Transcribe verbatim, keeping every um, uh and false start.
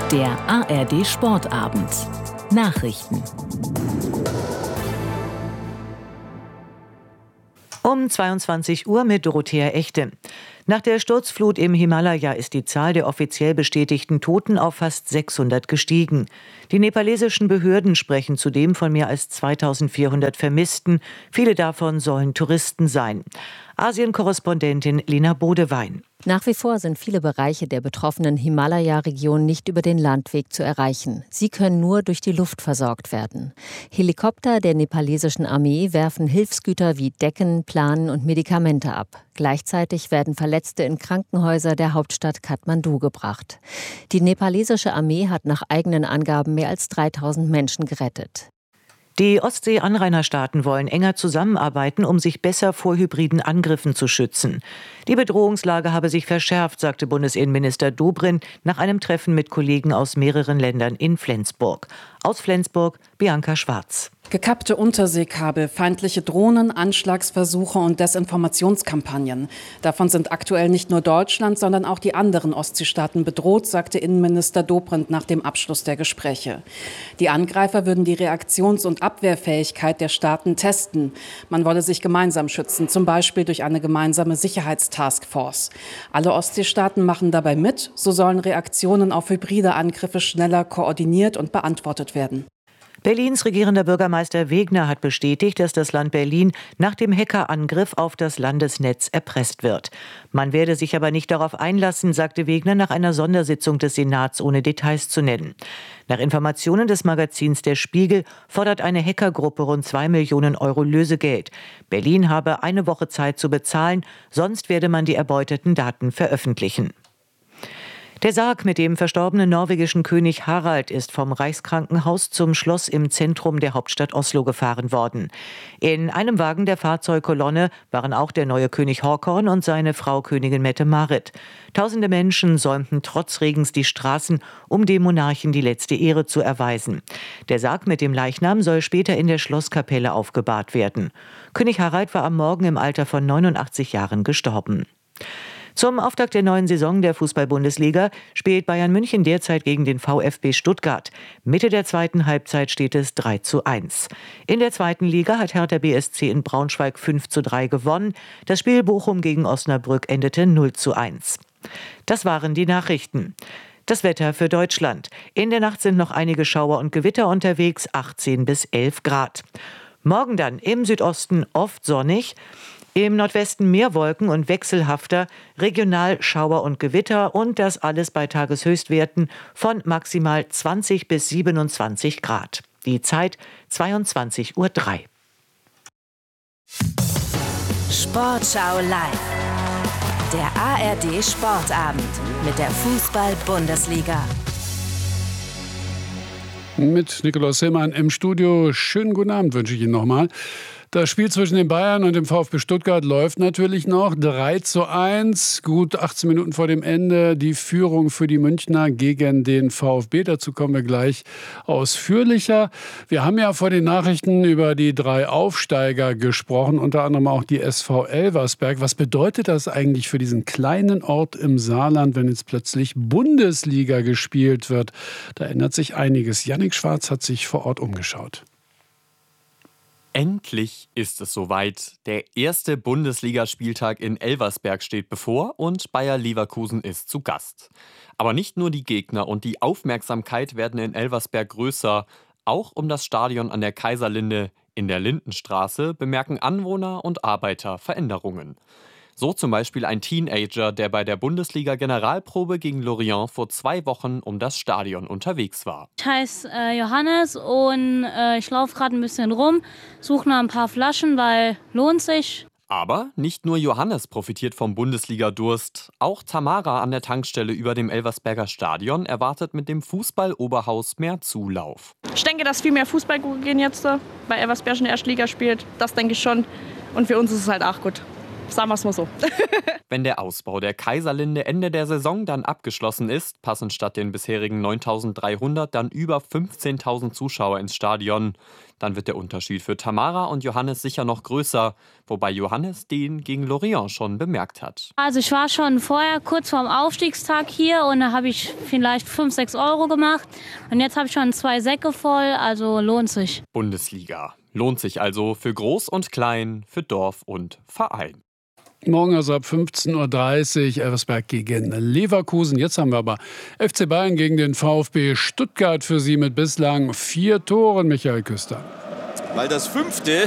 Der A R D Sportabend. Nachrichten. Um zweiundzwanzig Uhr mit Dorothea Echte. Nach der Sturzflut im Himalaya ist die Zahl der offiziell bestätigten Toten auf fast sechshundert gestiegen. Die nepalesischen Behörden sprechen zudem von mehr als zweitausendvierhundert Vermissten. Viele davon sollen Touristen sein. Asien-Korrespondentin Lena Bodewein. Nach wie vor sind viele Bereiche der betroffenen Himalaya-Region nicht über den Landweg zu erreichen. Sie können nur durch die Luft versorgt werden. Helikopter der nepalesischen Armee werfen Hilfsgüter wie Decken, Planen und Medikamente ab. Gleichzeitig werden Verletzte in Krankenhäuser der Hauptstadt Kathmandu gebracht. Die nepalesische Armee hat nach eigenen Angaben mehr als dreitausend Menschen gerettet. Die Ostsee-Anrainerstaaten wollen enger zusammenarbeiten, um sich besser vor hybriden Angriffen zu schützen. Die Bedrohungslage habe sich verschärft, sagte Bundesinnenminister Dobrindt nach einem Treffen mit Kollegen aus mehreren Ländern in Flensburg. Aus Flensburg Bianca Schwarz. Gekappte Unterseekabel, feindliche Drohnen, Anschlagsversuche und Desinformationskampagnen. Davon sind aktuell nicht nur Deutschland, sondern auch die anderen Ostseestaaten bedroht, sagte Innenminister Dobrindt nach dem Abschluss der Gespräche. Die Angreifer würden die Reaktions- und Abwehrfähigkeit der Staaten testen. Man wolle sich gemeinsam schützen, zum Beispiel durch eine gemeinsame Sicherheitstaskforce. Alle Ostseestaaten machen dabei mit, so sollen Reaktionen auf hybride Angriffe schneller koordiniert und beantwortet werden. Berlins regierender Bürgermeister Wegner hat bestätigt, dass das Land Berlin nach dem Hackerangriff auf das Landesnetz erpresst wird. Man werde sich aber nicht darauf einlassen, sagte Wegner nach einer Sondersitzung des Senats, ohne Details zu nennen. Nach Informationen des Magazins Der Spiegel fordert eine Hackergruppe rund zwei Millionen Euro Lösegeld. Berlin habe eine Woche Zeit zu bezahlen, sonst werde man die erbeuteten Daten veröffentlichen. Der Sarg mit dem verstorbenen norwegischen König Harald ist vom Reichskrankenhaus zum Schloss im Zentrum der Hauptstadt Oslo gefahren worden. In einem Wagen der Fahrzeugkolonne waren auch der neue König Håkon und seine Frau Königin Mette-Marit. Tausende Menschen säumten trotz Regens die Straßen, um dem Monarchen die letzte Ehre zu erweisen. Der Sarg mit dem Leichnam soll später in der Schlosskapelle aufgebahrt werden. König Harald war am Morgen im Alter von neunundachtzig Jahren gestorben. Zum Auftakt der neuen Saison der Fußball-Bundesliga spielt Bayern München derzeit gegen den VfB Stuttgart. Mitte der zweiten Halbzeit steht es drei zu eins. In der zweiten Liga hat Hertha B S C in Braunschweig fünf zu drei gewonnen. Das Spiel Bochum gegen Osnabrück endete null zu eins. Das waren die Nachrichten. Das Wetter für Deutschland. In der Nacht sind noch einige Schauer und Gewitter unterwegs, achtzehn bis elf Grad. Morgen dann im Südosten oft sonnig. Im Nordwesten mehr Wolken und wechselhafter, regional Schauer und Gewitter und das alles bei Tageshöchstwerten von maximal zwanzig bis siebenundzwanzig Grad. Die Zeit zweiundzwanzig Uhr drei. Sportschau live. Der A R D Sportabend mit der Fußball-Bundesliga. Mit Nikolaus Hillmann im Studio. Schönen guten Abend wünsche ich Ihnen nochmal. Das Spiel zwischen den Bayern und dem VfB Stuttgart läuft natürlich noch. drei zu eins, gut achtzehn Minuten vor dem Ende. Die Führung für die Münchner gegen den VfB. Dazu kommen wir gleich ausführlicher. Wir haben ja vor den Nachrichten über die drei Aufsteiger gesprochen, unter anderem auch die S V Elversberg. Was bedeutet das eigentlich für diesen kleinen Ort im Saarland, wenn jetzt plötzlich Bundesliga gespielt wird? Da ändert sich einiges. Jannik Schwarz hat sich vor Ort umgeschaut. Endlich ist es soweit. Der erste Bundesligaspieltag in Elversberg steht bevor und Bayer Leverkusen ist zu Gast. Aber nicht nur die Gegner und die Aufmerksamkeit werden in Elversberg größer. Auch um das Stadion an der Kaiserlinde in der Lindenstraße bemerken Anwohner und Arbeiter Veränderungen. So zum Beispiel ein Teenager, der bei der Bundesliga-Generalprobe gegen Lorient vor zwei Wochen um das Stadion unterwegs war. Ich heiße äh, Johannes und äh, ich laufe gerade ein bisschen rum, suche nach ein paar Flaschen, weil lohnt sich. Aber nicht nur Johannes profitiert vom Bundesliga-Durst. Auch Tamara an der Tankstelle über dem Elversberger Stadion erwartet mit dem Fußball-Oberhaus mehr Zulauf. Ich denke, dass viel mehr Fußball gehen jetzt, weil Elversberg in der Erstliga spielt. Das denke ich schon. Und für uns ist es halt auch gut. sagen wir es mal so. Wenn der Ausbau der Kaiserlinde Ende der Saison dann abgeschlossen ist, passen statt den bisherigen neuntausenddreihundert dann über fünfzehntausend Zuschauer ins Stadion. Dann wird der Unterschied für Tamara und Johannes sicher noch größer, wobei Johannes den gegen Lorient schon bemerkt hat. Also ich war schon vorher kurz vorm Aufstiegstag hier und da habe ich vielleicht fünf, sechs Euro gemacht. Und jetzt habe ich schon zwei Säcke voll, also lohnt sich. Bundesliga. Lohnt sich also für Groß und Klein, für Dorf und Verein. Morgen also ab fünfzehn Uhr dreißig Elversberg gegen Leverkusen. Jetzt haben wir aber F C Bayern gegen den VfB Stuttgart für Sie mit bislang vier Toren, Michael Küster. Weil das fünfte